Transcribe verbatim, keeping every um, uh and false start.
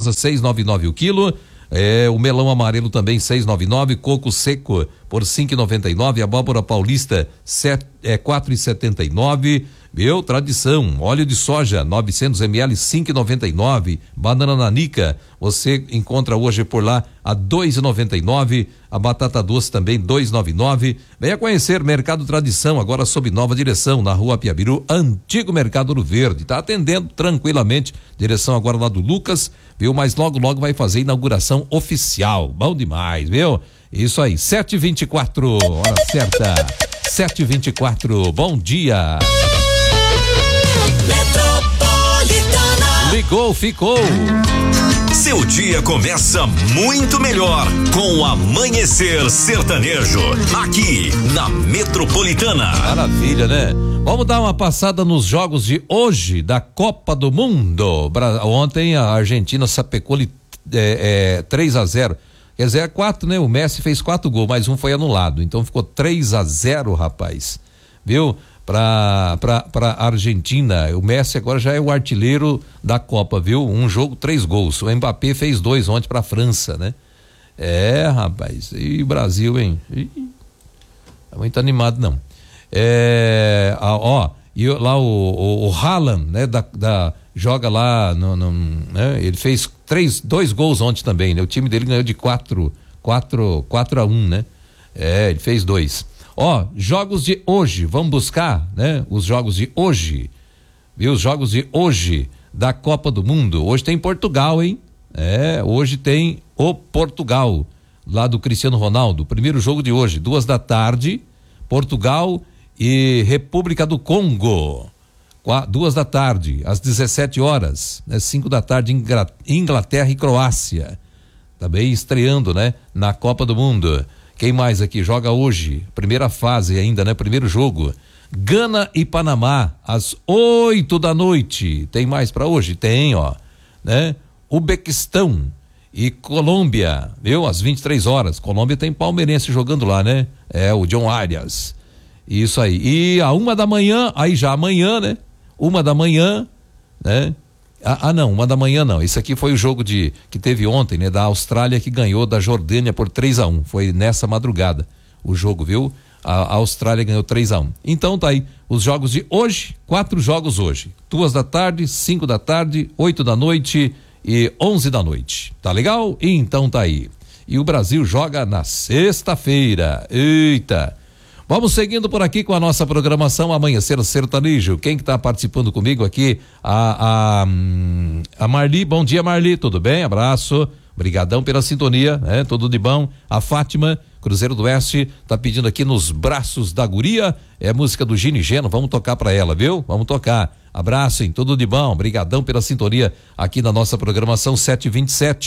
rosa seis e noventa e nove o quilo. É, o melão amarelo também seis e noventa e nove, coco seco por cinco e noventa e nove, abóbora paulista sete, é, quatro e setenta e nove, meu, tradição, óleo de soja novecentos mililitros cinco e noventa e nove, banana nanica você encontra hoje por lá a dois e noventa e nove, a batata doce também dois e noventa e nove. Venha conhecer Mercado Tradição, agora sob nova direção, na rua Piabiru, antigo Mercado Ouro Verde, tá atendendo tranquilamente, direção agora lá do Lucas, viu? Mas logo logo vai fazer inauguração oficial, bom demais, viu? Isso aí, sete e vinte e quatro, hora certa, sete e vinte e quatro, bom dia. Metropolitana. Ligou, ficou. Seu dia começa muito melhor com o Amanhecer Sertanejo, aqui na Metropolitana. Maravilha, né? Vamos dar uma passada nos jogos de hoje da Copa do Mundo. Ontem a Argentina sapecou é, é, três a zero. Quer dizer, é quatro, né? O Messi fez quatro gols, mas um foi anulado. Então ficou três a zero, rapaz. Viu? Pra, pra, pra Argentina. O Messi agora já é o artilheiro da Copa, viu? Um jogo, três gols. O Mbappé fez dois ontem pra França, né? É, rapaz. E o Brasil, hein? Ih, tá muito animado, não. É, ó, e lá o, o, o Haaland, né? Da, da, joga lá, no, no, né? Ele fez três, dois gols ontem também, né? O time dele ganhou de quatro, quatro, quatro a um, né? É, ele fez dois. Ó, jogos de hoje, vamos buscar, né? Os jogos de hoje, viu? Os jogos de hoje da Copa do Mundo. Hoje tem Portugal, hein? É, hoje tem o Portugal, lá do Cristiano Ronaldo. Primeiro jogo de hoje, duas da tarde, Portugal e República do Congo. Duas da tarde, às dezessete horas, né? Cinco da tarde, Inglaterra e Croácia. Também estreando, né? Na Copa do Mundo. Quem mais aqui joga hoje? Primeira fase ainda, né? Primeiro jogo. Gana e Panamá, às oito da noite. Tem mais para hoje? Tem, ó. Né? Uzbequistão e Colômbia, viu? Às vinte e três horas. Colômbia tem palmeirense jogando lá, né? É, o John Arias. Isso aí. E a uma da manhã, aí já amanhã, né? Uma da manhã, né? Ah, ah, não, uma da manhã não. Esse aqui foi o jogo de que teve ontem, né? Da Austrália que ganhou da Jordânia por três a um. Foi nessa madrugada o jogo, viu? A, a Austrália ganhou três a um. Então tá aí, os jogos de hoje, quatro jogos hoje. Duas da tarde, cinco da tarde, oito da noite e onze da noite. Tá legal? Então tá aí. E o Brasil joga na sexta-feira. Eita! Vamos seguindo por aqui com a nossa programação Amanhecer Sertanejo. Quem que tá participando comigo aqui? A, a, a Marli, bom dia Marli, tudo bem? Abraço, brigadão pela sintonia, né? Tudo de bom. A Fátima, Cruzeiro do Oeste, tá pedindo aqui Nos Braços da Guria, é música do Gini Geno, vamos tocar pra ela, viu? Vamos tocar. Abraço, hein? Tudo de bom, brigadão pela sintonia aqui na nossa programação sete e vinte e sete.